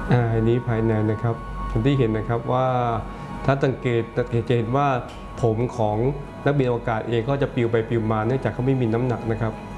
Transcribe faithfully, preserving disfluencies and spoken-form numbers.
อันนี้ภายในนะครับอย่างที่เห็นนะครับว่าถ้าสังเกตจะเห็นว่าผมของนักบินอวกาศเองก็จะปลิวไปปลิวมาเนื่องจากเขาไม่มีน้ำหนักนะครับ